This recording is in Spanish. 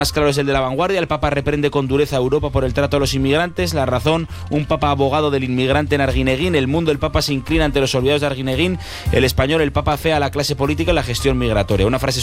más claro es el de La Vanguardia. El Papa reprende con dureza a Europa por el trato a los inmigrantes. La Razón, un Papa abogado del inmigrante en Arguineguín. El Mundo, el Papa se inclina ante los olvidados de Arguineguín. El Español, el Papa afea a la clase política en la gestión migratoria. Una frase